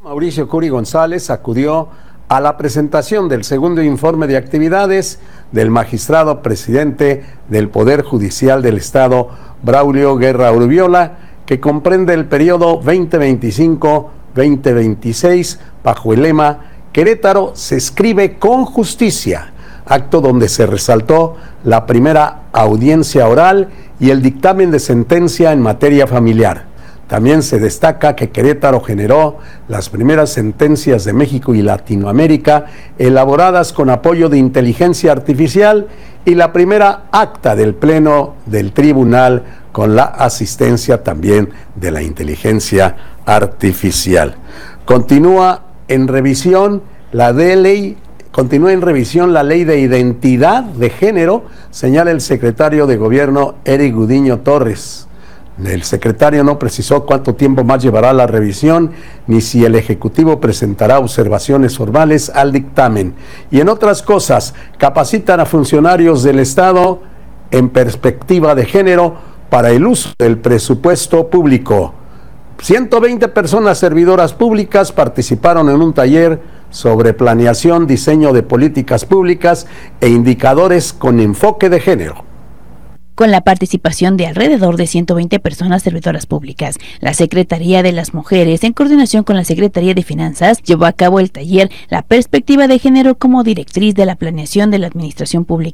Mauricio Curi González acudió a la presentación del segundo informe de actividades del magistrado presidente del Poder Judicial del Estado, Braulio Guerra Urbiola, que comprende el periodo 2025-2026 bajo el lema Querétaro se escribe con justicia, acto donde se resaltó la primera audiencia oral y el dictamen de sentencia en materia familiar. También se destaca que Querétaro generó las primeras sentencias de México y Latinoamérica elaboradas con apoyo de inteligencia artificial y la primera acta del Pleno del Tribunal con la asistencia también de la inteligencia artificial. Continúa en revisión la ley de identidad de género, señala el secretario de Gobierno Eric Gudiño Torres. El secretario no precisó cuánto tiempo más llevará la revisión, ni si el Ejecutivo presentará observaciones formales al dictamen. Y en otras cosas, capacitan a funcionarios del Estado en perspectiva de género para el uso del presupuesto público. 120 personas servidoras públicas participaron en un taller sobre planeación, diseño de políticas públicas e indicadores con enfoque de género. Con la participación de alrededor de 120 personas servidoras públicas, la Secretaría de las Mujeres, en coordinación con la Secretaría de Finanzas, llevó a cabo el taller La Perspectiva de Género como directriz de la planeación de la Administración Pública.